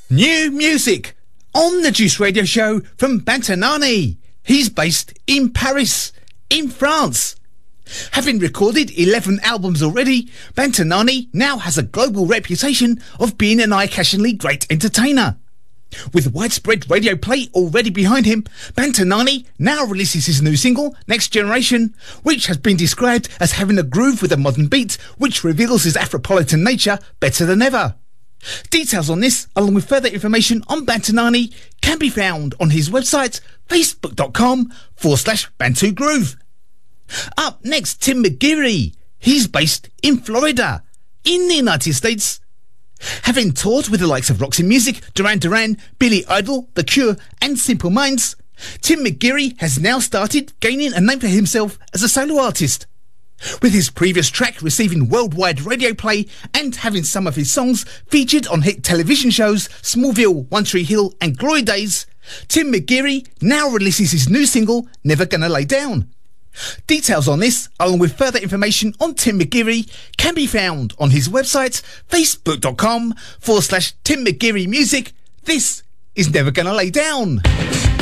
New music on the Juice Radio Show from Bantanani. He's based in Paris, in France. Having recorded 11 albums already, Bantanani now has a global reputation of being an eye-catchingly great entertainer. With widespread radio play already behind him, Bantanani now releases his new single, Next Generation, which has been described as having a groove with a modern beat, which reveals his Afropolitan nature better than ever. Details on this, along with further information on Bantanani, can be found on his website, facebook.com/Bantu Groove. Up next, Tim McGeary. He's based in Florida, in the United States. Having toured with the likes of Roxy Music, Duran Duran, Billy Idol, The Cure and Simple Minds, Tim McGeary has now started gaining a name for himself as a solo artist. With his previous track receiving worldwide radio play and having some of his songs featured on hit television shows Smallville, One Tree Hill and Glory Days, Tim McGeary now releases his new single, Never Gonna Lay Down. Details on this, along with further information on Tim McGeary, can be found on his website, facebook.com/Tim McGeary Music. This is Never Gonna Lay Down.